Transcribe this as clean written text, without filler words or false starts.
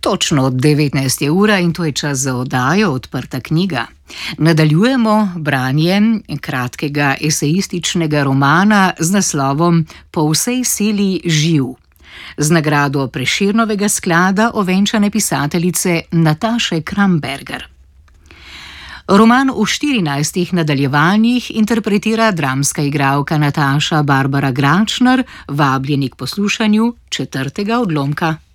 Točno 19 ura in to je čas za oddajo Odprta knjiga. Nadaljujemo branje kratkega esejističnega romana z naslovom Po vsej sili živ. Z nagrado Prešernovega sklada ovenčane pisateljice Nataše Kramberger. Roman v 14 nadaljevanjih interpretira dramska igralka Nataša Barbara Gračner, vabljeni k poslušanju 4. odlomka.